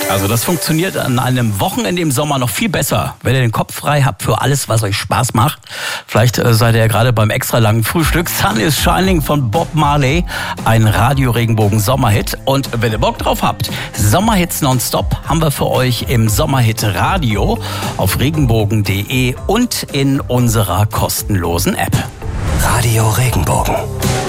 Also das funktioniert an einem Wochenende im Sommer noch viel besser, wenn ihr den Kopf frei habt für alles, was euch Spaß macht. Vielleicht seid ihr ja gerade beim extra langen Frühstück. Sun is Shining von Bob Marley, ein Radio-Regenbogen-Sommerhit. Und wenn ihr Bock drauf habt, Sommerhits nonstop haben wir für euch im Sommerhit Radio auf regenbogen.de und in unserer kostenlosen App. Radio Regenbogen.